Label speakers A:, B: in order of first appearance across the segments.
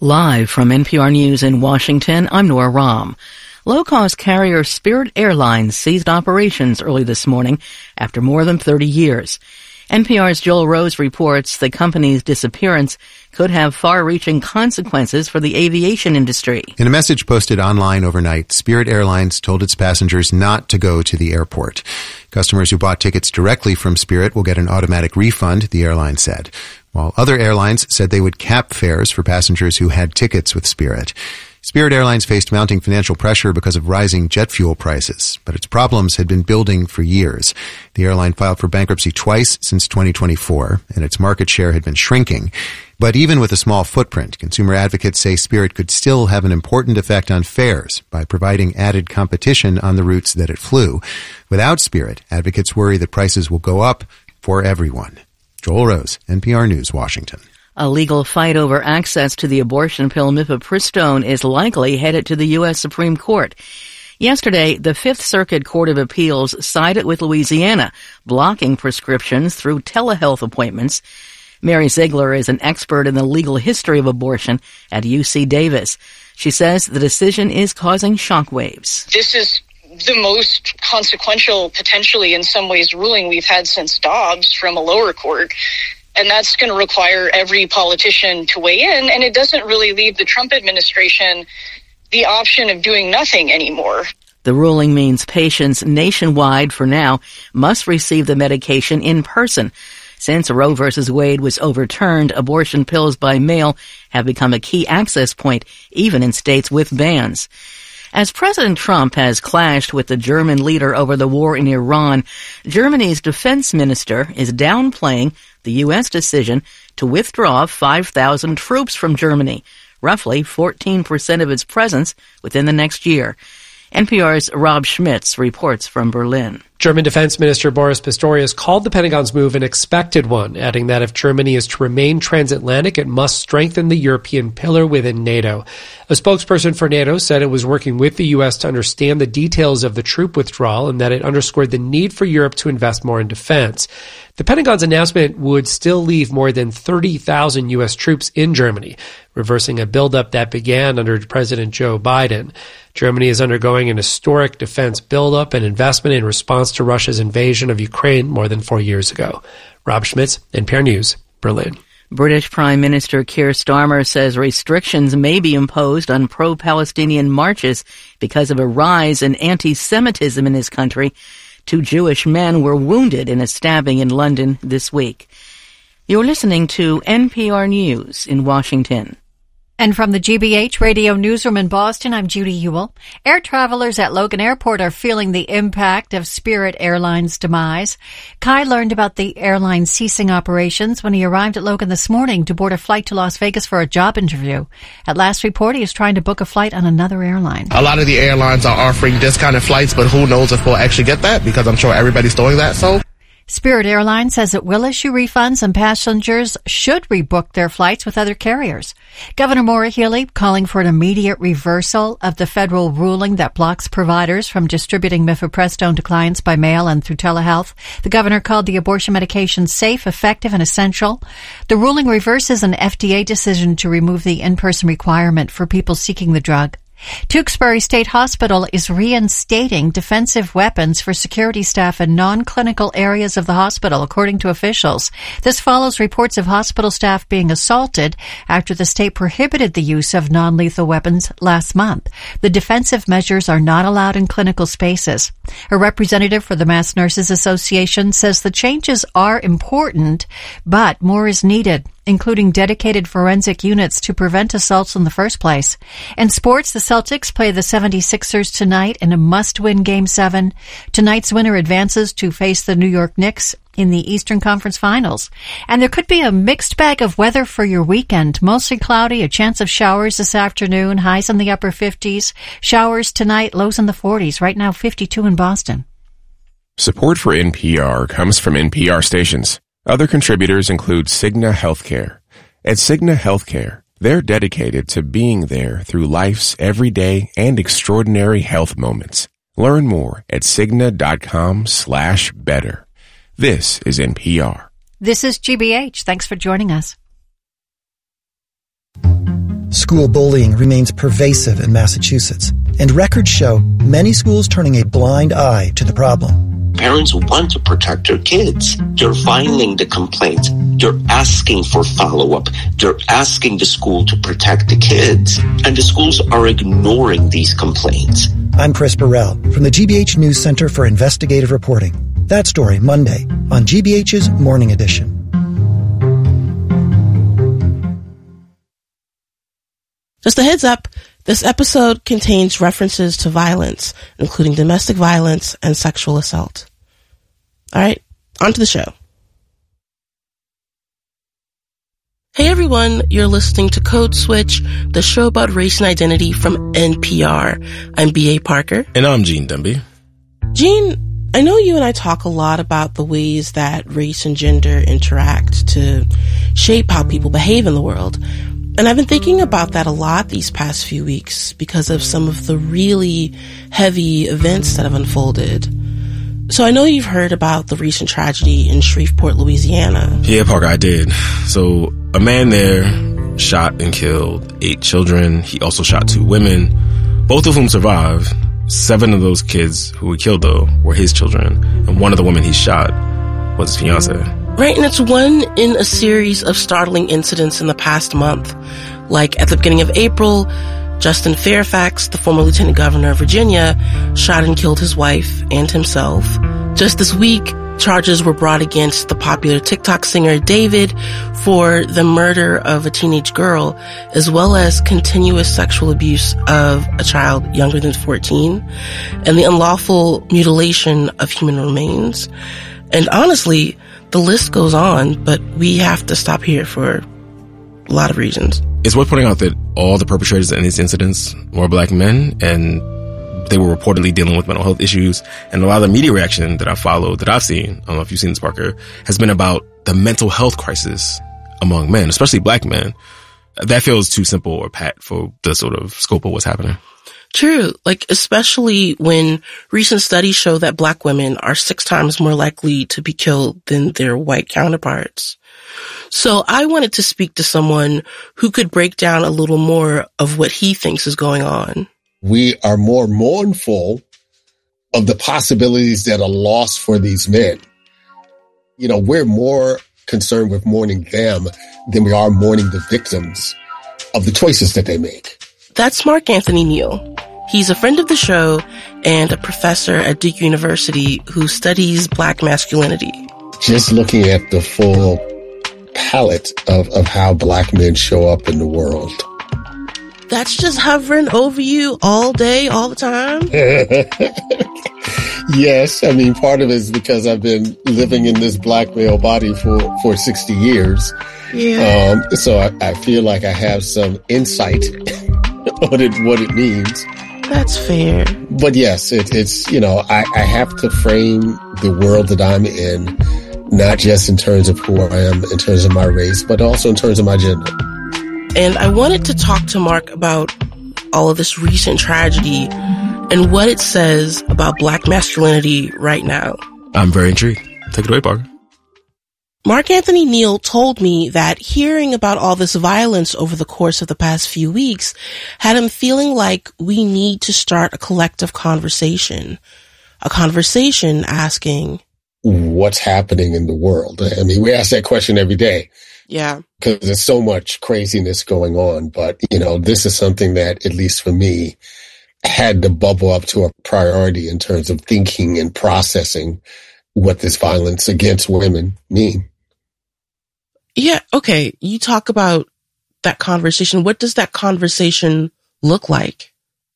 A: Live from NPR News in Washington, I'm Nora Rahm. Low-cost carrier Spirit Airlines ceased operations early this morning after more than 30 years. NPR's Joel Rose reports the company's disappearance could have far-reaching consequences for the aviation industry.
B: In a message posted online overnight, Spirit Airlines told its passengers not to go to the airport. Customers who bought tickets directly from Spirit will get an automatic refund, the airline said, while other airlines said they would cap fares for passengers who had tickets with Spirit. Spirit Airlines faced mounting financial pressure because of rising jet fuel prices, but its problems had been building for years. The airline filed for bankruptcy twice since 2024, and its market share had been shrinking. But even with a small footprint, consumer advocates say Spirit could still have an important effect on fares by providing added competition on the routes that it flew. Without Spirit, advocates worry that prices will go up for everyone. Joel Rose, NPR News, Washington.
A: A legal fight over access to the abortion pill mifepristone is likely headed to the U.S. Supreme Court. Yesterday, the Fifth Circuit Court of Appeals sided with Louisiana, blocking prescriptions through telehealth appointments. Mary Ziegler is an expert in the legal history of abortion at UC Davis. She says the decision is causing shockwaves.
C: This is the most consequential, potentially in some ways, ruling we've had since Dobbs from a lower court. And that's going to require every politician to weigh in. And it doesn't really leave the Trump administration the option of doing nothing anymore.
A: The ruling means patients nationwide, for now, must receive the medication in person. Since Roe v. Wade was overturned, abortion pills by mail have become a key access point, even in states with bans. As President Trump has clashed with the German leader over the war in Iran, Germany's defense minister is downplaying the U.S. decision to withdraw 5,000 troops from Germany, roughly 14% of its presence within the next year. NPR's Rob Schmitz reports from Berlin.
D: German Defense Minister Boris Pistorius called the Pentagon's move an expected one, adding that if Germany is to remain transatlantic, it must strengthen the European pillar within NATO. A spokesperson for NATO said it was working with the U.S. to understand the details of the troop withdrawal and that it underscored the need for Europe to invest more in defense. The Pentagon's announcement would still leave more than 30,000 U.S. troops in Germany, reversing a buildup that began under President Joe Biden. Germany is undergoing an historic defense buildup and investment in response to Russia's invasion of Ukraine more than 4 years ago. Rob Schmitz, NPR News, Berlin.
A: British Prime Minister Keir Starmer says restrictions may be imposed on pro-Palestinian marches because of a rise in anti-Semitism in his country. 2 Jewish men were wounded in a stabbing in London this week. You're listening to NPR News in Washington.
E: And from the GBH Radio Newsroom in Boston, I'm Judy Ewell. Air travelers at Logan Airport are feeling the impact of Spirit Airlines' demise. Kai learned about the airline ceasing operations when he arrived at Logan this morning to board a flight to Las Vegas for a job interview. At last report, he is trying to book a flight on another airline.
F: A lot of the airlines are offering discounted flights, but who knows if we'll actually get that, because I'm sure everybody's doing that, so...
E: Spirit Airlines says it will issue refunds and passengers should rebook their flights with other carriers. Governor Maura Healey calling for an immediate reversal of the federal ruling that blocks providers from distributing mifepristone to clients by mail and through telehealth. The governor called the abortion medication safe, effective, and essential. The ruling reverses an FDA decision to remove the in-person requirement for people seeking the drug. Tewksbury State Hospital is reinstating defensive weapons for security staff in non-clinical areas of the hospital, according to officials. This follows reports of hospital staff being assaulted after the state prohibited the use of non-lethal weapons last month. The defensive measures are not allowed in clinical spaces. A representative for the Mass Nurses Association says the changes are important, but more is needed, including dedicated forensic units to prevent assaults in the first place. In sports, the Celtics play the 76ers tonight in a must-win Game 7. Tonight's winner advances to face the New York Knicks in the Eastern Conference Finals. And there could be a mixed bag of weather for your weekend. Mostly cloudy, a chance of showers this afternoon, highs in the upper 50s. Showers tonight, lows in the 40s. Right now, 52 in Boston.
G: Support for NPR comes from NPR stations. Other contributors include Cigna Healthcare. At Cigna Healthcare, they're dedicated to being there through life's everyday and extraordinary health moments. Learn more at Cigna.com/better. This is NPR.
E: This is GBH. Thanks for joining us.
H: School bullying remains pervasive in Massachusetts, and records show many schools turning a blind eye to the problem.
I: Parents want to protect their kids. They're filing the complaints. They're asking for follow-up. They're asking the school to protect the kids. And the schools are ignoring these complaints.
H: I'm Chris Burrell from the GBH News Center for Investigative Reporting. That story Monday on GBH's Morning Edition.
J: Just a heads up, this episode contains references to violence, including domestic violence and sexual assault. All right, on to the show. Hey everyone, you're listening to Code Switch, the show about race and identity from NPR. I'm B.A. Parker.
K: And I'm Gene Demby.
J: Gene, I know you and I talk a lot about the ways that race and gender interact to shape how people behave in the world. And I've been thinking about that a lot these past few weeks because of some of the really heavy events that have unfolded. So I know you've heard about the recent tragedy in Shreveport, Louisiana.
K: Yeah, Parker, I did. So a man there shot and killed 8 children. He also shot 2 women, both of whom survived. 7 of those kids who were killed, though, were his children. And one of the women he shot was his fiancée.
J: Right, and it's one in a series of startling incidents in the past month. Like at the beginning of April, Justin Fairfax, the former lieutenant governor of Virginia, shot and killed his wife and himself. Just this week, charges were brought against the popular TikTok singer David for the murder of a teenage girl, as well as continuous sexual abuse of a child younger than 14, and the unlawful mutilation of human remains. And honestly, the list goes on, but we have to stop here for a lot of reasons.
K: It's worth pointing out that all the perpetrators in these incidents were black men, and they were reportedly dealing with mental health issues. And a lot of the media reaction that I followed, that I've seen, I don't know if you've seen this, Parker, has been about the mental health crisis among men, especially black men. That feels too simple or pat for the sort of scope of what's happening.
J: True. Like, especially when recent studies show that black women are 6 times more likely to be killed than their white counterparts. So I wanted to speak to someone who could break down a little more of what he thinks is going on.
L: We are more mournful of the possibilities that are lost for these men. You know, we're more concerned with mourning them than we are mourning the victims of the choices that they make.
J: That's Mark Anthony Neal. He's a friend of the show and a professor at Duke University who studies black masculinity.
L: Just looking at the full palette of how black men show up in the world.
J: That's just hovering over you all day, all the time?
L: Yes. I mean, part of it is because I've been living in this black male body for 60 years.
J: Yeah.
L: So I feel like I have some insight on what it means.
J: That's fair.
L: But yes, it's, you know, I have to frame the world that I'm in, not just in terms of who I am, in terms of my race, but also in terms of my gender.
J: And I wanted to talk to Mark about all of this recent tragedy and what it says about black masculinity right now.
K: I'm very intrigued. Take it away, Parker.
J: Mark Anthony Neal told me that hearing about all this violence over the course of the past few weeks had him feeling like we need to start a collective conversation. A conversation asking,
L: what's happening in the world? I mean, we ask that question every day.
J: Yeah.
L: Because there's so much craziness going on. But, you know, this is something that, at least for me, had to bubble up to a priority in terms of thinking and processing what this violence against women mean.
J: Yeah, okay. You talk about that conversation. What does that conversation look like?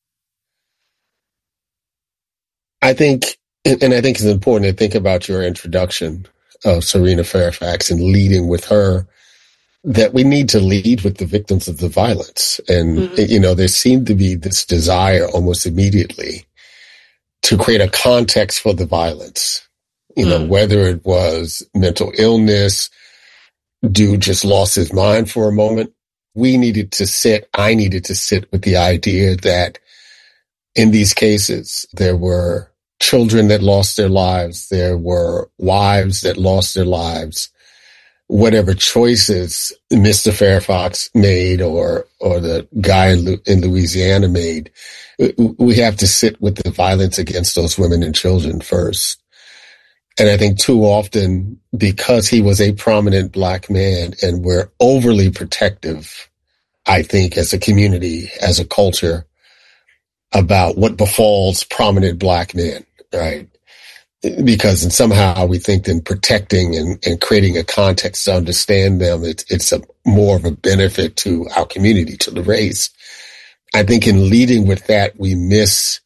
L: I think, and I think it's important to think about your introduction of Serena Fairfax and leading with her, that we need to lead with the victims of the violence. And, you know, there seemed to be this desire almost immediately to create a context for the violence, you know, whether it was mental illness, dude just lost his mind for a moment. I needed to sit with the idea that in these cases, there were children that lost their lives. There were wives that lost their lives. whatever choices Mr. Fairfax made or the guy in Louisiana made. We have to sit with the violence against those women and children first. And I think too often, because he was a prominent Black man and we're overly protective, I think, as a community, as a culture, about what befalls prominent Black men, right? Because somehow we think that protecting and creating a context to understand them, it's more of a benefit to our community, to the race. I think in leading with that, we miss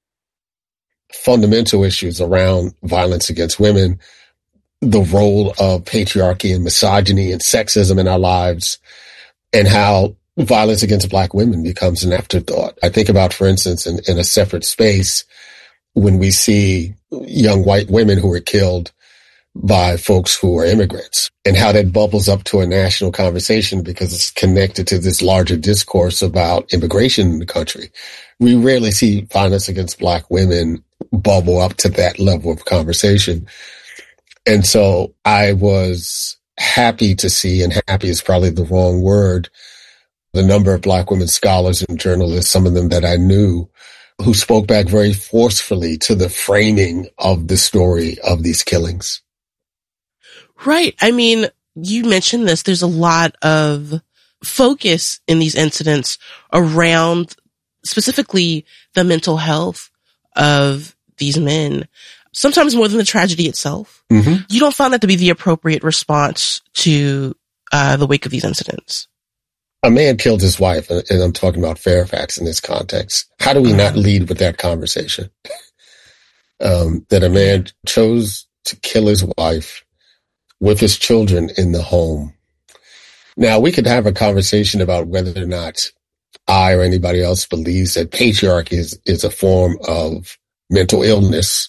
L: fundamental issues around violence against women, the role of patriarchy and misogyny and sexism in our lives, and how violence against Black women becomes an afterthought. I think about, for instance, in a separate space, when we see young white women who are killed by folks who are immigrants, and how that bubbles up to a national conversation because it's connected to this larger discourse about immigration in the country. We rarely see violence against Black women bubble up to that level of conversation. And so I was happy to see, and happy is probably the wrong word, the number of Black women scholars and journalists, some of them that I knew, who spoke back very forcefully to the framing of the story of these killings.
J: Right. I mean, you mentioned this. There's a lot of focus in these incidents around specifically the mental health of these men, sometimes more than the tragedy itself. Mm-hmm. You don't find that to be the appropriate response to the wake of these incidents.
L: A man killed his wife, and I'm talking about Fairfax in this context. How do we not lead with that conversation? That a man chose to kill his wife with his children in the home. Now, we could have a conversation about whether or not I or anybody else believes that patriarchy is a form of mental illness.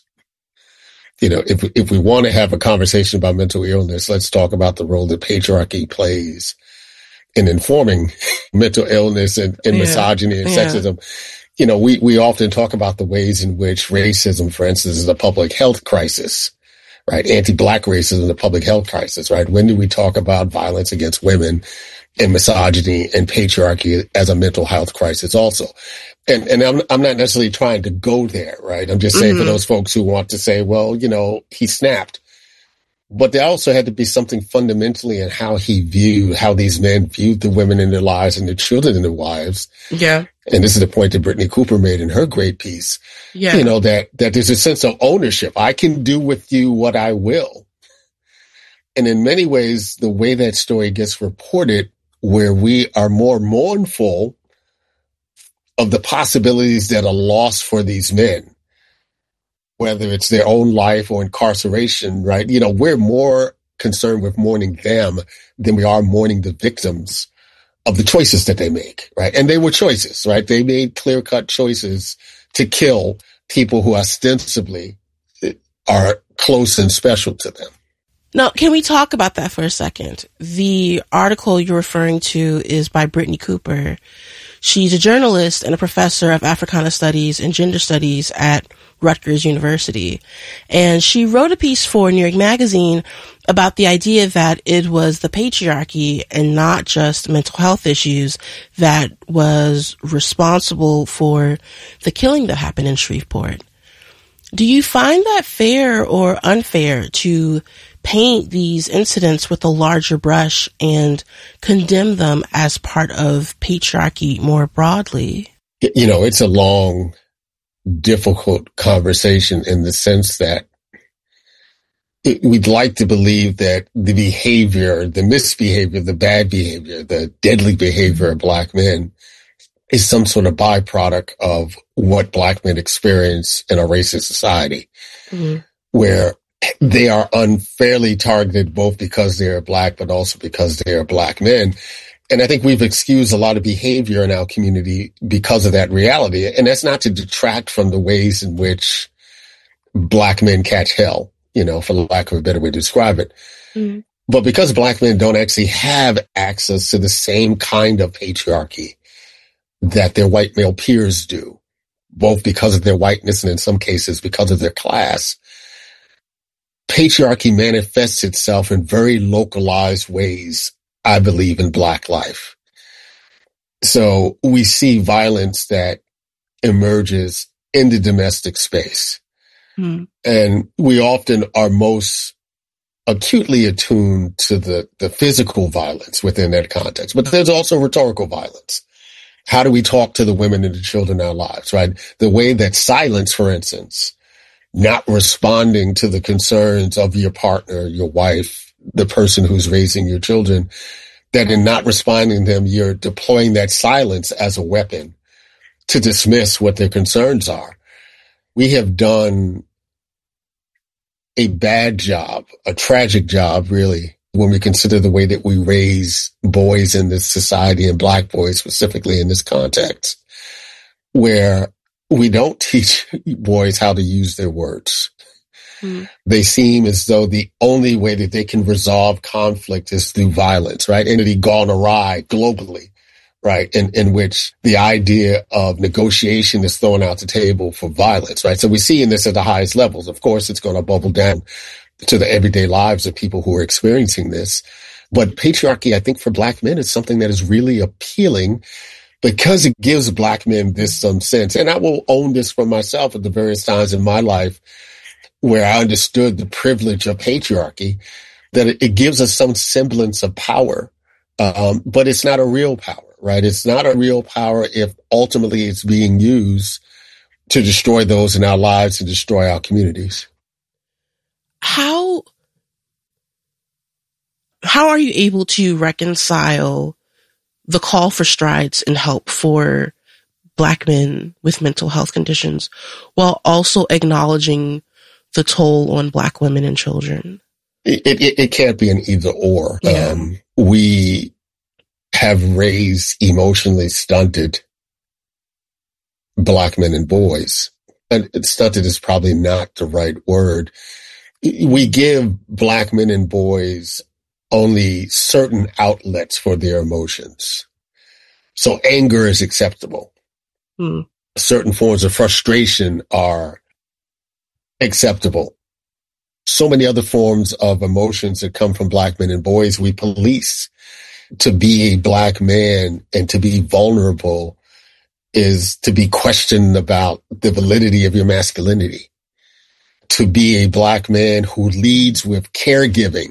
L: You know, if we want to have a conversation about mental illness, let's talk about the role that patriarchy plays in informing mental illness and misogyny and sexism. You know, we often talk about the ways in which racism, for instance, is a public health crisis, right? Anti-Black racism is a public health crisis, right? When do we talk about violence against women and misogyny and patriarchy as a mental health crisis also? And I'm not necessarily trying to go there, right? I'm just saying for those folks who want to say, well, you know, he snapped. But there also had to be something fundamentally in how these men viewed the women in their lives and the children in their lives. Yeah. And this is the point that Brittany Cooper made in her great piece. Yeah. You know, that there's a sense of ownership. I can do with you what I will. And in many ways, the way that story gets reported, where we are more mournful of the possibilities that are lost for these men, whether it's their own life or incarceration, right? You know, we're more concerned with mourning them than we are mourning the victims of the choices that they make, right? And they were choices, right? They made clear-cut choices to kill people who ostensibly are close and special to them.
J: Now, can we talk about that for a second? The article you're referring to is by Brittany Cooper. She's a journalist and a professor of Africana Studies and Gender Studies at Rutgers University. And she wrote a piece for New York Magazine about the idea that it was the patriarchy and not just mental health issues that was responsible for the killing that happened in Shreveport. Do you find that fair or unfair to paint these incidents with a larger brush and condemn them as part of patriarchy more broadly?
L: You know, it's a long, difficult conversation in the sense that we'd like to believe that the behavior, the misbehavior, the bad behavior, the deadly behavior of Black men is some sort of byproduct of what Black men experience in a racist society, where they are unfairly targeted both because they are Black, but also because they are Black men. And I think we've excused a lot of behavior in our community because of that reality. And that's not to detract from the ways in which Black men catch hell, you know, for lack of a better way to describe it. But because Black men don't actually have access to the same kind of patriarchy that their white male peers do, both because of their whiteness and in some cases because of their class, patriarchy manifests itself in very localized ways, I believe, in Black life. So we see violence that emerges in the domestic space. And we often are most acutely attuned to the physical violence within that context. But there's also rhetorical violence. How do we talk to the women and the children in our lives, right? The way that silence, for instance, not responding to the concerns of your partner, your wife, the person who's raising your children, that in not responding to them, you're deploying that silence as a weapon to dismiss what their concerns are. We have done a bad job, a tragic job, really, when we consider the way that we raise boys in this society and Black boys specifically in this context, where we don't teach boys how to use their words. They seem as though the only way that they can resolve conflict is through violence, right? Entity gone awry globally, right? In which the idea of negotiation is thrown out the table for violence, right? So we see in this at the highest levels. Of course, it's going to bubble down to the everyday lives of people who are experiencing this. But patriarchy, I think, for Black men is something that is really appealing because it gives Black men this some sense. And I will own this for myself at the various times in my life where I understood the privilege of patriarchy, that it gives us some semblance of power. But it's not a real power, right? It's not a real power if ultimately it's being used to destroy those in our lives and destroy our communities.
J: How are you able to reconcile the call for strides and help for Black men with mental health conditions while also acknowledging the toll on Black women and children?
L: It can't be an either or.
J: Yeah.
L: We have raised emotionally stunted Black men and boys. And stunted is probably not the right word. We give Black men and boys only certain outlets for their emotions. So anger is acceptable. Certain forms of frustration are acceptable. So many other forms of emotions that come from Black men and boys, we police. To be a Black man and to be vulnerable is to be questioned about the validity of your masculinity. To be a Black man who leads with caregiving,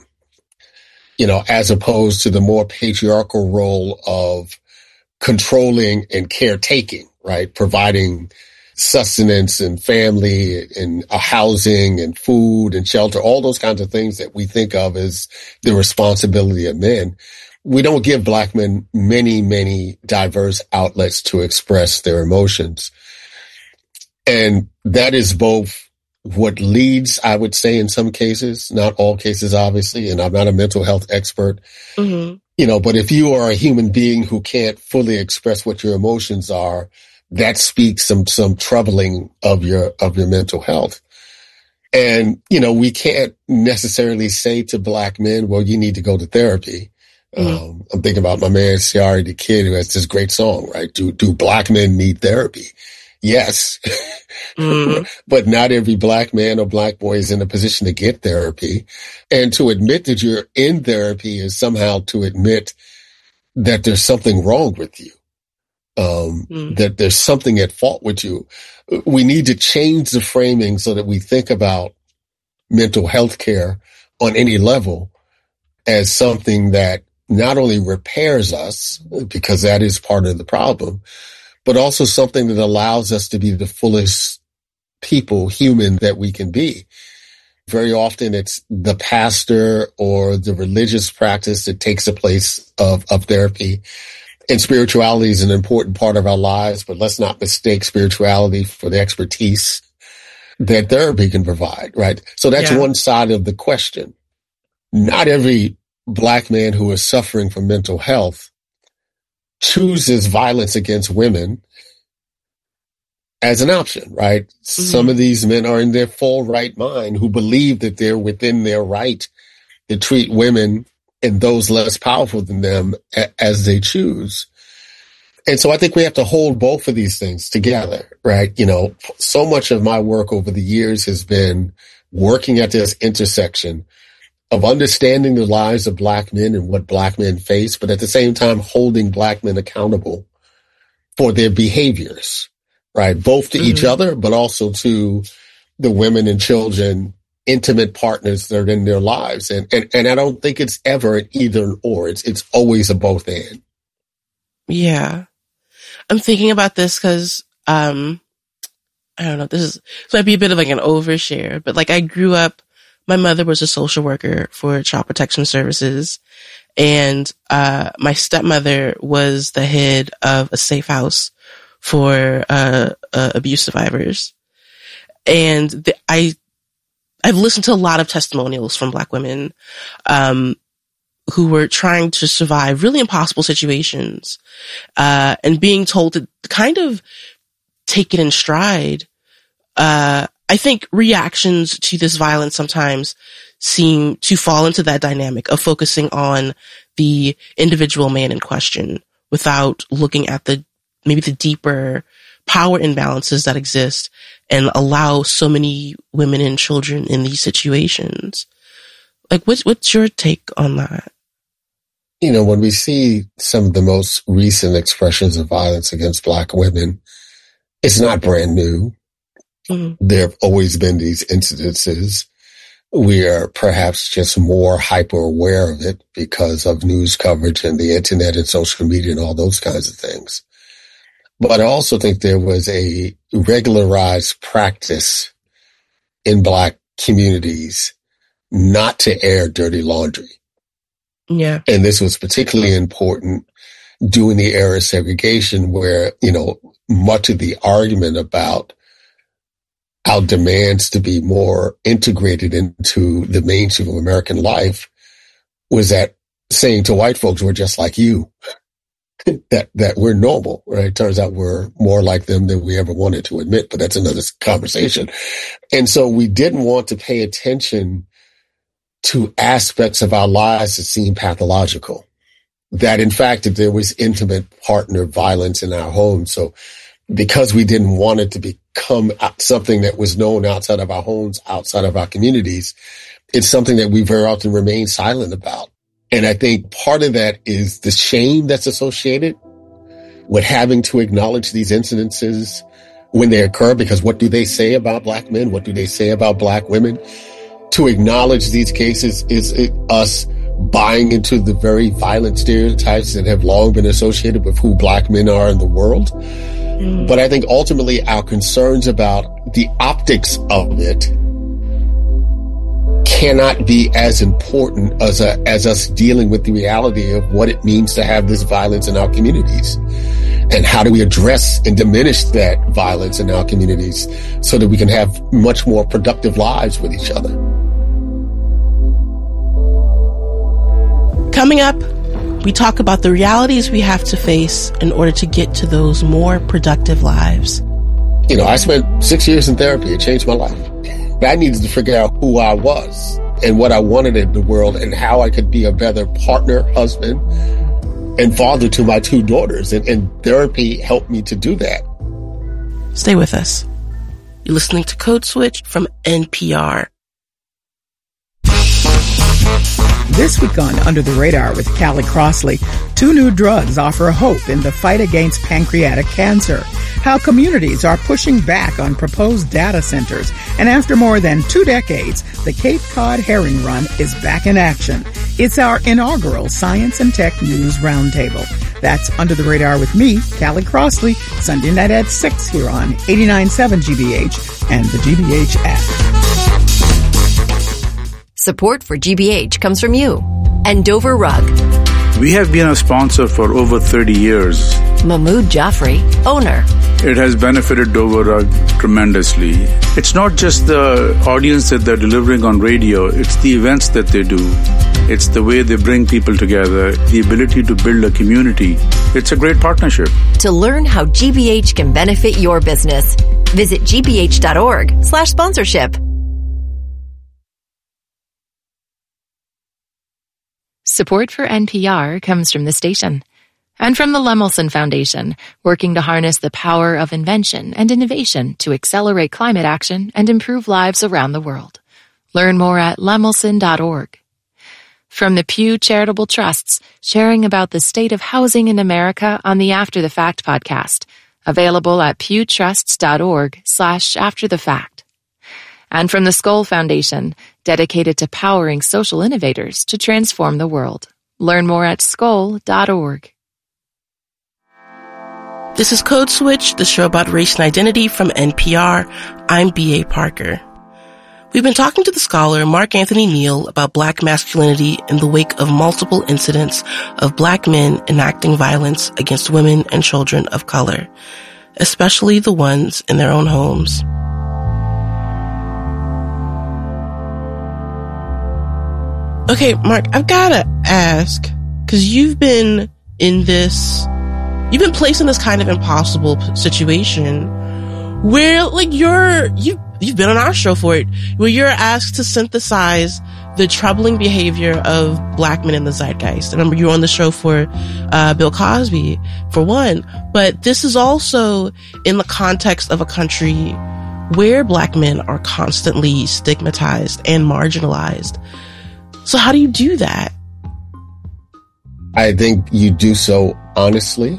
L: as opposed to the more patriarchal role of controlling and caretaking, right? Providing sustenance and family and housing and food and shelter, all those kinds of things that we think of as the responsibility of men. We don't give Black men many, many diverse outlets to express their emotions. And that is both what leads, I would say, in some cases, not all cases, obviously, and I'm not a mental health expert, but if you are a human being who can't fully express what your emotions are, that speaks some troubling of your mental health. And, we can't necessarily say to Black men, well, you need to go to therapy. I'm thinking about my man, Ciari the Kid, who has this great song, right? Do Black men need therapy? Yes. But not every Black man or Black boy is in a position to get therapy. And to admit that you're in therapy is somehow to admit that there's something wrong with you. That there's something at fault with you. We need to change the framing so that we think about mental health care on any level as something that not only repairs us, because that is part of the problem, but also something that allows us to be the fullest human that we can be. Very often it's the pastor or the religious practice that takes the place of therapy. And spirituality is an important part of our lives, but let's not mistake spirituality for the expertise that therapy can provide, right? So that's one side of the question. Not every Black man who is suffering from mental health chooses violence against women as an option, right? Some of these men are in their full right mind who believe that they're within their right to treat women and those less powerful than them as they choose. And so I think we have to hold both of these things together, right? So much of my work over the years has been working at this intersection of understanding the lives of Black men and what Black men face, but at the same time holding Black men accountable for their behaviors, right? Both to each other, but also to the women and children, intimate partners that are in their lives. And I don't think it's ever an either or. It's always a both and.
J: Yeah. I'm thinking about this because, I don't know, this might be a bit of like an overshare, but like I grew up, my mother was a social worker for Child Protection Services, and my stepmother was the head of a safe house for abuse survivors. And I've listened to a lot of testimonials from Black women who were trying to survive really impossible situations and being told to kind of take it in stride. I think reactions to this violence sometimes seem to fall into that dynamic of focusing on the individual man in question without looking at maybe the deeper power imbalances that exist and allow so many women and children in these situations. Like, what's your take on that?
L: You know, when we see some of the most recent expressions of violence against Black women, it's not brand new. There have always been these incidences. We are perhaps just more hyper aware of it because of news coverage and the internet and social media and all those kinds of things. But I also think there was a regularized practice in Black communities not to air dirty laundry.
J: Yeah.
L: And this was particularly important during the era of segregation where, you know, much of the argument about our demands to be more integrated into the mainstream of American life was that saying to white folks, we're just like you, that we're normal, right? It turns out we're more like them than we ever wanted to admit, but that's another conversation. And so we didn't want to pay attention to aspects of our lives that seemed pathological. That in fact, if there was intimate partner violence in our home, so because we didn't want it to become something that was known outside of our homes, outside of our communities, it's something that we very often remain silent about. And I think part of that is the shame that's associated with having to acknowledge these incidences when they occur, because what do they say about Black men? What do they say about Black women? To acknowledge these cases is us buying into the very violent stereotypes that have long been associated with who Black men are in the world. But I think ultimately our concerns about the optics of it cannot be as important as us dealing with the reality of what it means to have this violence in our communities. And how do we address and diminish that violence in our communities so that we can have much more productive lives with each other?
J: Coming up, we talk about the realities we have to face in order to get to those more productive lives.
L: You know, I spent 6 years in therapy. It changed my life. I needed to figure out who I was and what I wanted in the world and how I could be a better partner, husband, and father to my 2 daughters. And therapy helped me to do that.
J: Stay with us. You're listening to Code Switch from NPR.
M: This week on Under the Radar with Callie Crossley, 2 new drugs offer hope in the fight against pancreatic cancer, how communities are pushing back on proposed data centers, and after more than 2 decades, the Cape Cod Herring Run is back in action. It's our inaugural Science and Tech News Roundtable. That's Under the Radar with me, Callie Crossley, Sunday night at 6 here on 89.7 GBH and the GBH app.
N: Support for GBH comes from you and Dover Rug.
O: We have been a sponsor for over 30 years.
N: Mahmoud Jaffrey, owner.
O: It has benefited Dover Rug tremendously. It's not just the audience that they're delivering on radio, it's the events that they do. It's the way they bring people together, the ability to build a community. It's a great partnership.
N: To learn how GBH can benefit your business, visit gbh.org/sponsorship.
P: Support for NPR comes from the station and from the Lemelson Foundation, working to harness the power of invention and innovation to accelerate climate action and improve lives around the world. Learn more at lemelson.org. From the Pew Charitable Trusts, sharing about the state of housing in America on the After the Fact podcast, available at pewtrusts.org/afterthefact. And from the Skoll Foundation, dedicated to powering social innovators to transform the world. Learn more at skoll.org.
J: This is Code Switch, the show about race and identity from NPR. I'm B.A. Parker. We've been talking to the scholar Mark Anthony Neal about Black masculinity in the wake of multiple incidents of Black men enacting violence against women and children of color, especially the ones in their own homes. Okay, Mark, I've gotta ask, because you've been placed in this kind of impossible situation where, like, you've been on our show for it, where you're asked to synthesize the troubling behavior of Black men in the zeitgeist. I remember you were on the show for Bill Cosby, for one, but this is also in the context of a country where Black men are constantly stigmatized and marginalized. So how do you do that?
L: I think you do so honestly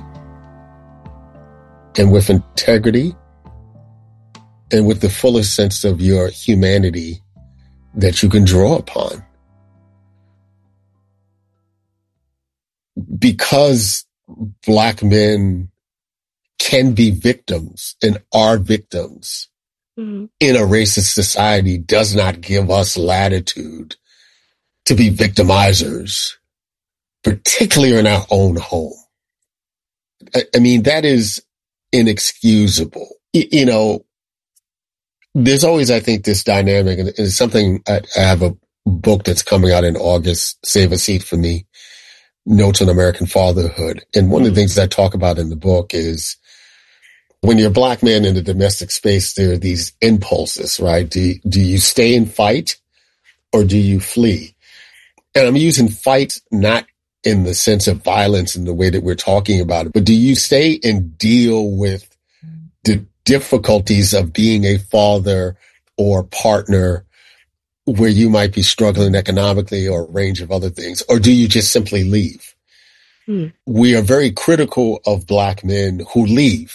L: and with integrity and with the fullest sense of your humanity that you can draw upon. Because Black men can be victims and are victims in a racist society does not give us latitude to be victimizers, particularly in our own home. I mean, that is inexcusable. You know, there's always, I think, this dynamic, and it's something I have a book that's coming out in August, Save a Seat for Me, Notes on American Fatherhood. And one of the things that I talk about in the book is when you're a Black man in the domestic space, there are these impulses, right? Do you stay and fight or do you flee? And I'm using fight not in the sense of violence in the way that we're talking about it, but do you stay and deal with the difficulties of being a father or partner where you might be struggling economically or a range of other things? Or do you just simply leave? We are very critical of Black men who leave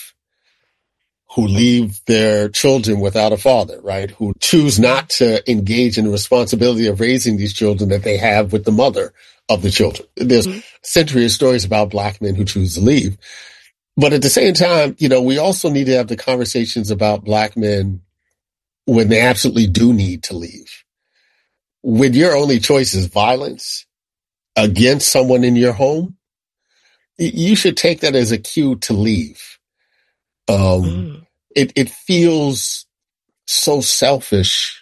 L: their children without a father, right? Who choose not to engage in the responsibility of raising these children that they have with the mother of the children. There's a century of stories about Black men who choose to leave. But at the same time, you know, we also need to have the conversations about Black men when they absolutely do need to leave. When your only choice is violence against someone in your home, you should take that as a cue to leave. It feels so selfish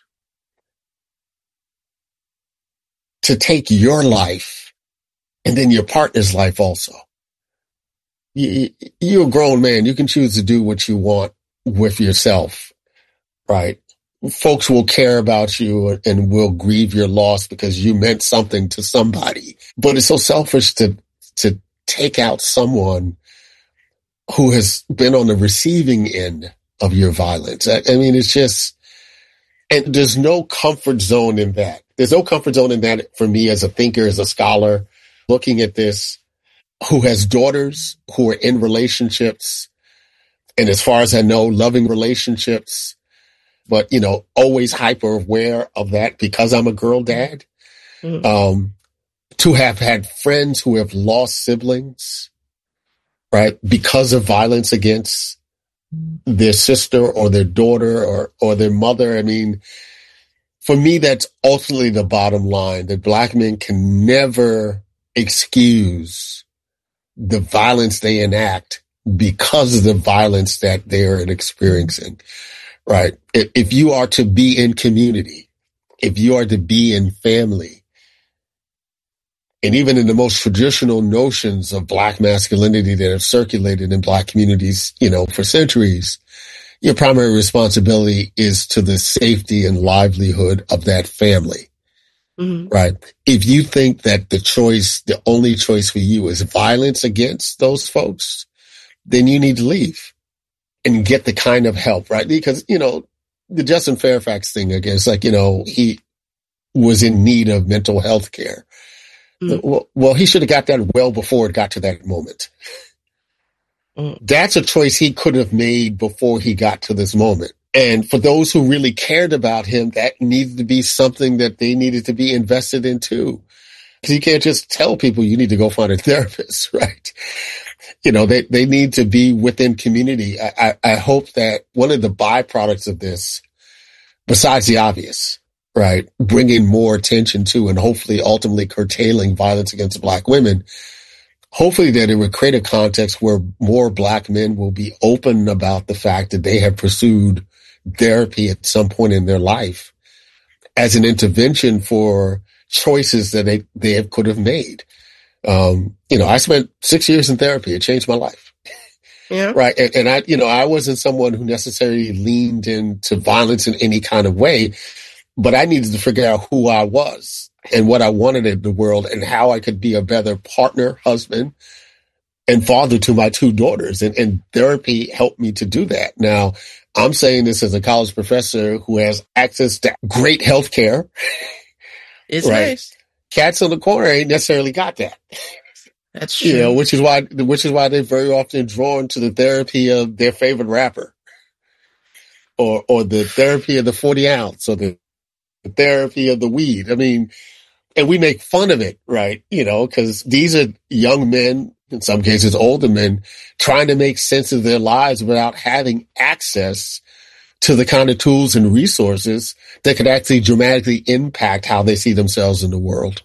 L: to take your life and then your partner's life also. You're a grown man. You can choose to do what you want with yourself, right? Folks will care about you and will grieve your loss because you meant something to somebody. But it's so selfish to take out someone who has been on the receiving end of your violence. I mean, it's just, and there's no comfort zone in that. There's no comfort zone in that for me as a thinker, as a scholar, looking at this, who has daughters who are in relationships. And as far as I know, loving relationships, but, you know, always hyper aware of that because I'm a girl dad. To have had friends who have lost siblings, right, because of violence against their sister or their daughter or their mother. I mean, for me, that's ultimately the bottom line, that Black men can never excuse the violence they enact because of the violence that they're experiencing, right? If you are to be in community, if you are to be in family, and even in the most traditional notions of Black masculinity that have circulated in Black communities, you know, for centuries, your primary responsibility is to the safety and livelihood of that family, right? If you think that the only choice for you is violence against those folks, then you need to leave and get the kind of help, right? Because, you know, the Justin Fairfax thing, again, it's like, you know, was in need of mental health care. Well, he should have got that well before it got to that moment. That's a choice he could have made before he got to this moment. And for those who really cared about him, that needed to be something that they needed to be invested in too. Because you can't just tell people you need to go find a therapist, right? You know, they need to be within community. I hope that one of the byproducts of this, besides the obvious, right, bringing more attention to and hopefully ultimately curtailing violence against Black women, hopefully that it would create a context where more Black men will be open about the fact that they have pursued therapy at some point in their life as an intervention for choices that they could have made. You know, I spent 6 years in therapy. It changed my life. Yeah. Right. And I wasn't someone who necessarily leaned into violence in any kind of way, but I needed to figure out who I was and what I wanted in the world and how I could be a better partner, husband, and father to my 2 daughters. And therapy helped me to do that. Now, I'm saying this as a college professor who has access to great health care.
J: It's right. Nice.
L: Cats on the corner ain't necessarily got that.
J: That's true.
L: You know, which is why they're very often drawn to the therapy of their favorite rapper or the therapy of the 40 ounce or the therapy of the weed. I mean, and we make fun of it, right? You know, because these are young men, in some cases older men, trying to make sense of their lives without having access to the kind of tools and resources that could actually dramatically impact how they see themselves in the world.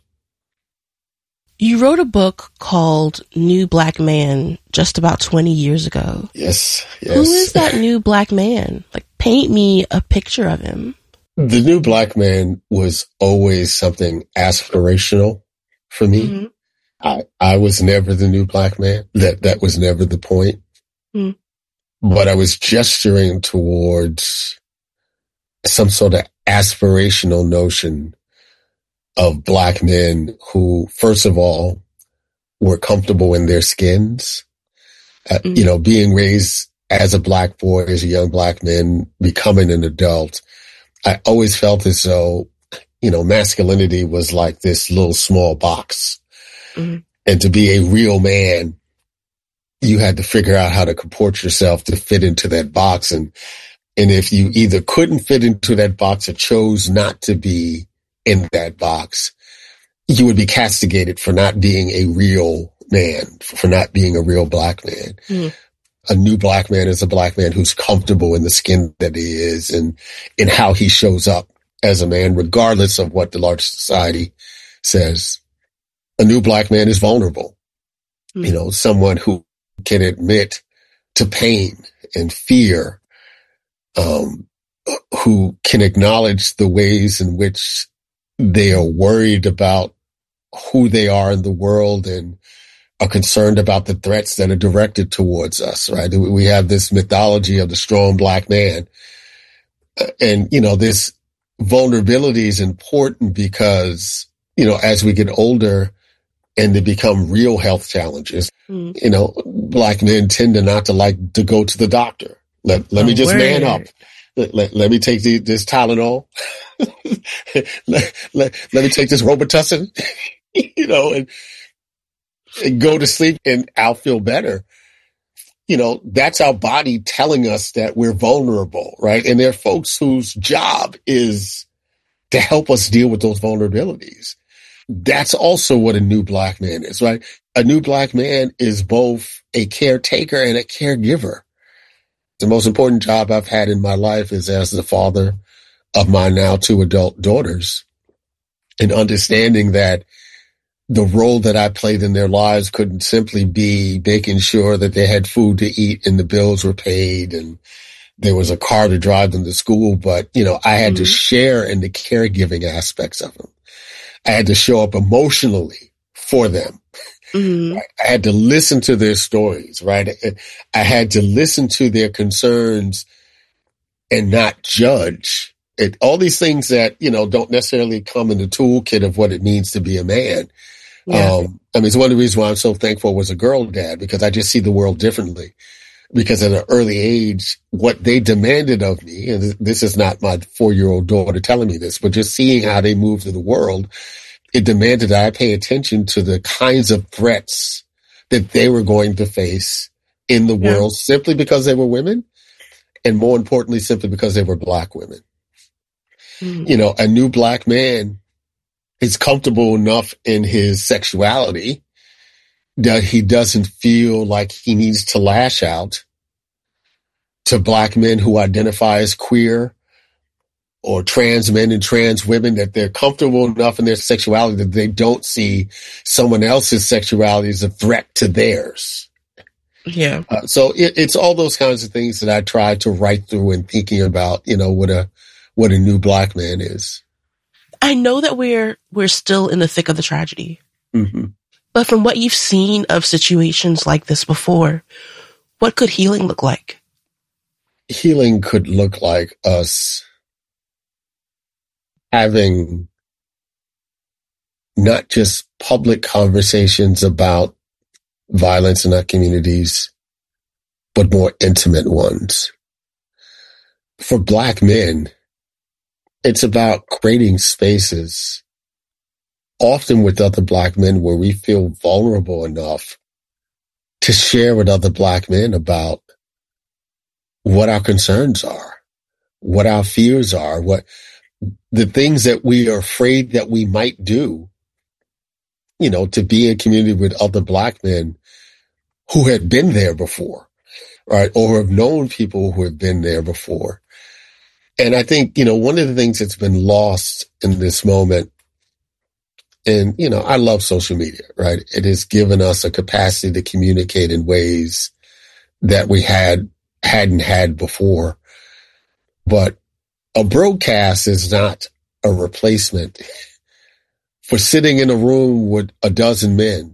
J: You wrote a book called New Black Man just about 20 years ago.
L: Yes.
J: Who is that new Black man? Like, paint me a picture of him.
L: The new Black man was always something aspirational for me. Mm-hmm. I was never the new Black man. That was never the point. Mm. But I was gesturing towards some sort of aspirational notion of Black men who, first of all, were comfortable in their skins. You know, being raised as a Black boy, as a young Black man, becoming an adult, I always felt as though, you know, masculinity was like this little small box. Mm-hmm. And to be a real man, you had to figure out how to comport yourself to fit into that box. And if you either couldn't fit into that box or chose not to be in that box, you would be castigated for not being a real man, for not being a real Black man. Mm. A new Black man is a Black man who's comfortable in the skin that he is and in how he shows up as a man, regardless of what the large society says. A new Black man is vulnerable. Mm. You know, someone who can admit to pain and fear, who can acknowledge the ways in which they are worried about who they are in the world and are concerned about the threats that are directed towards us, right? We have this mythology of the strong Black man. And, you know, this vulnerability is important because, you know, as we get older and they become real health challenges, you know, Black men tend to not to like to go to the doctor. Let me just man up. Let me take this Tylenol. let me take this Robitussin, you know, and go to sleep and I'll feel better. You know, that's our body telling us that we're vulnerable, right? And there are folks whose job is to help us deal with those vulnerabilities. That's also what a new Black man is, right? A new Black man is both a caretaker and a caregiver. The most important job I've had in my life is as the father of my now 2 adult daughters, and understanding that the role that I played in their lives couldn't simply be making sure that they had food to eat and the bills were paid and there was a car to drive them to school. But, you know, I had to share in the caregiving aspects of them. I had to show up emotionally for them. Mm-hmm. I had to listen to their stories, right? I had to listen to their concerns and not judge. All these things that, you know, don't necessarily come in the toolkit of what it means to be a man. Yeah. I mean, it's one of the reasons why I'm so thankful I was a girl dad, because I just see the world differently. because at an early age, what they demanded of me, and this is not my 4-year-old daughter telling me this, but just seeing how they move through the world, it demanded that I pay attention to the kinds of threats that they were going to face in the world simply because they were women, and more importantly, simply because they were Black women. You know, a new Black man is comfortable enough in his sexuality that he doesn't feel like he needs to lash out to Black men who identify as queer or trans men and trans women, that they're comfortable enough in their sexuality that they don't see someone else's sexuality as a threat to theirs.
J: Yeah.
L: So it's all those kinds of things that I try to write through in thinking about, you know, what a new Black man is.
J: I know that we're still in the thick of the tragedy.
L: Mm-hmm.
J: But from what you've seen of situations like this before, what could healing look like?
L: Healing could look like us having not just public conversations about violence in our communities, but more intimate ones. For Black men, it's about creating spaces, often with other Black men, where we feel vulnerable enough to share with other Black men about what our concerns are, what our fears are, what the things that we are afraid that we might do, you know, to be in community with other Black men who had been there before, right? Or have known people who have been there before. And I think, you know, one of the things that's been lost in this moment, and, you know, I love social media, right? It has given us a capacity to communicate in ways that we hadn't had before. But a broadcast is not a replacement for sitting in a room with a dozen men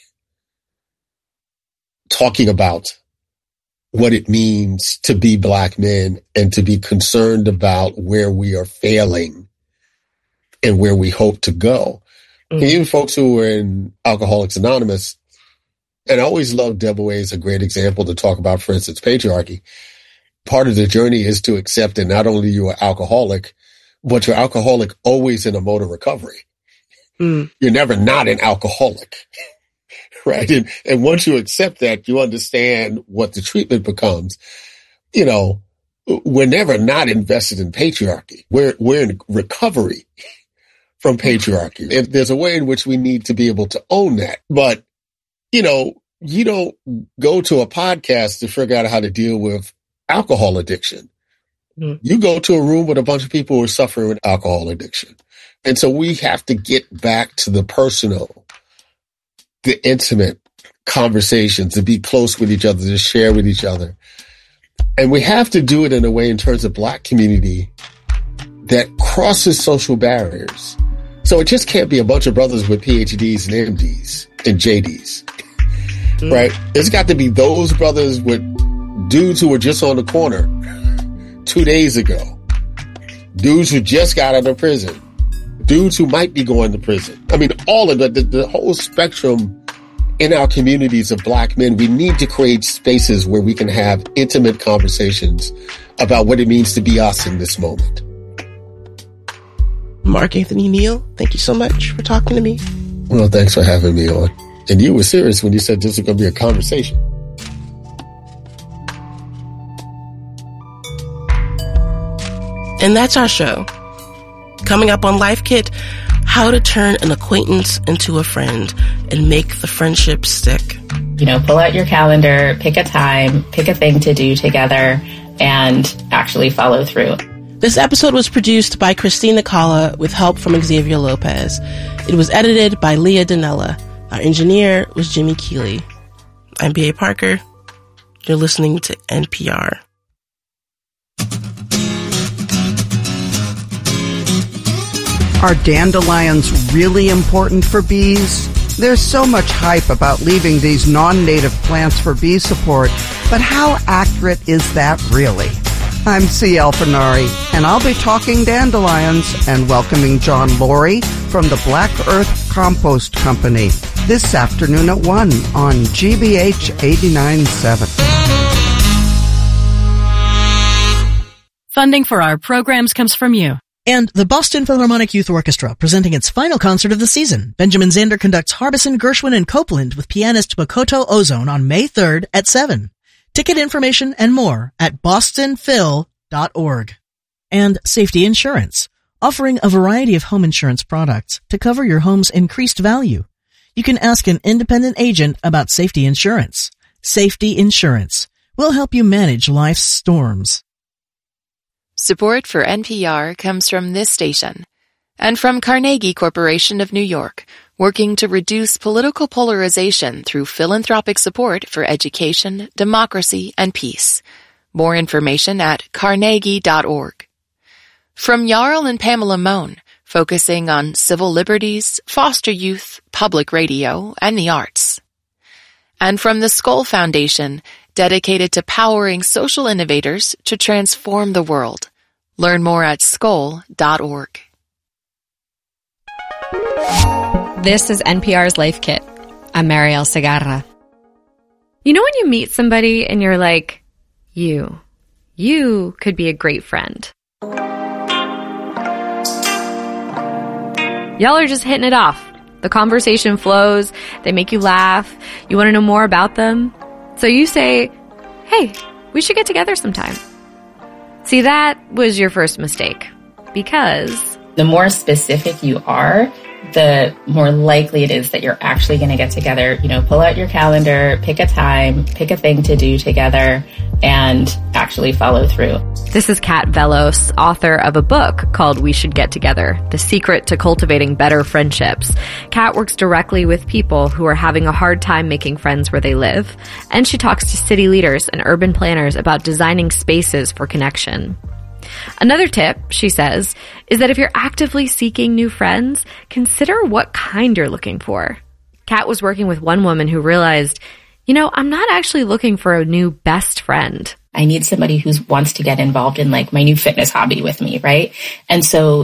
L: talking about what it means to be Black men and to be concerned about where we are failing and where we hope to go. Mm-hmm. Even folks who were in Alcoholics Anonymous, and I always love Deborah Way as a great example to talk about, for instance, patriarchy. Part of the journey is to accept that not only you are alcoholic, but you're alcoholic always in a mode of recovery. Mm. You're never not an alcoholic, right? And once you accept that, you understand what the treatment becomes. You know, we're never not invested in patriarchy. We're in recovery from patriarchy. And there's a way in which we need to be able to own that. But, you know, you don't go to a podcast to figure out how to deal with alcohol addiction. Mm. You go to a room with a bunch of people who are suffering with alcohol addiction. And so we have to get back to the personal, the intimate conversations, to be close with each other, to share with each other. And we have to do it in a way in terms of Black community that crosses social barriers. So it just can't be a bunch of brothers with PhDs and MDs and JDs, right? It's got to be those brothers with dudes who were just on the corner 2 days ago, dudes who just got out of prison, dudes who might be going to prison. I mean, all of the whole spectrum in our communities of Black men. We need to create spaces where we can have intimate conversations about what it means to be us in this moment.
J: Mark Anthony Neal, thank you so much for talking to me.
L: Well, thanks for having me on. And you were serious when you said this was going to be a conversation.
J: And that's our show. Coming up on Life Kit, how to turn an acquaintance into a friend and make the friendship stick.
Q: You know, pull out your calendar, pick a time, pick a thing to do together, and actually follow through.
J: This episode was produced by Christina Calla with help from Xavier Lopez. It was edited by Leah Donnella. Our engineer was Jimmy Keeley. I'm B.A. Parker. You're listening to NPR.
R: Are dandelions really important for bees? There's so much hype about leaving these non-native plants for bee support, but how accurate is that really? I'm C. Alfinari, and I'll be talking dandelions and welcoming John Laurie from the Black Earth Compost Company this afternoon at 1 on GBH 89.7.
S: Funding for our programs comes from you.
T: And the Boston Philharmonic Youth Orchestra, presenting its final concert of the season. Benjamin Zander conducts Harbison, Gershwin, and Copeland with pianist Makoto Ozone on May 3rd at 7. Ticket information and more at bostonphil.org. And Safety Insurance, offering a variety of home insurance products to cover your home's increased value. You can ask an independent agent about Safety Insurance. Safety Insurance will help you manage life's storms.
P: Support for NPR comes from this station and from Carnegie Corporation of New York, working to reduce political polarization through philanthropic support for education, democracy, and peace. More information at carnegie.org. From Jarl and Pamela Mohn, focusing on civil liberties, foster youth, public radio, and the arts. And from the Skoll Foundation, dedicated to powering social innovators to transform the world. Learn more at skoll.org.
U: This is NPR's Life Kit. I'm Marielle Segarra.
V: You know when you meet somebody and you're like, you could be a great friend. Y'all are just hitting it off. The conversation flows. They make you laugh. You want to know more about them. So you say, hey, we should get together sometime. See, that was your first mistake. Because
Q: the more specific you are, the more likely it is that you're actually going to get together. You know, pull out your calendar, pick a time, pick a thing to do together, and actually follow through.
V: This is Kat Vellos, author of a book called We Should Get Together, The Secret to Cultivating Better Friendships. Kat works directly with people who are having a hard time making friends where they live, and she talks to city leaders and urban planners about designing spaces for connection. Another tip, she says, is that if you're actively seeking new friends, consider what kind you're looking for. Kat was working with one woman who realized, I'm not actually looking for a new best friend.
Q: I need somebody who wants to get involved in like my new fitness hobby with me, right? And so